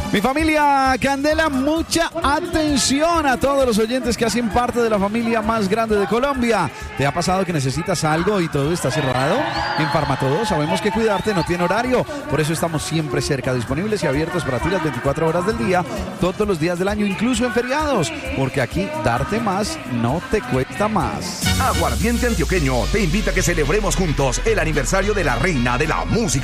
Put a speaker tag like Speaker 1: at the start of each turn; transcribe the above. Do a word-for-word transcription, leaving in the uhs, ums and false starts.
Speaker 1: Mi familia Candela, mucha atención a todos los oyentes que hacen parte de la familia más grande de Colombia. ¿Te ha pasado que necesitas algo y todo está cerrado? En Farmatodo sabemos que cuidarte no tiene horario. Por eso estamos siempre cerca, disponibles y abiertos para ti las veinticuatro horas del día, todos los días del año, incluso en feriados. Porque aquí darte más no te cuesta más.
Speaker 2: Aguardiente Antioqueño te invita a que celebremos juntos el aniversario de la reina de la música